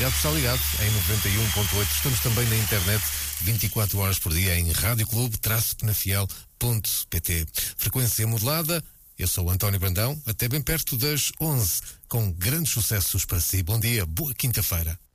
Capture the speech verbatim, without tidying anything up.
Obrigado por estar ligado em noventa e um ponto oito. Estamos também na internet vinte e quatro horas por dia em rádio clube traço penafiel ponto pt. Frequência modulada. Eu sou o António Brandão, até bem perto das onze, com grandes sucessos para si. Bom dia, boa quinta-feira.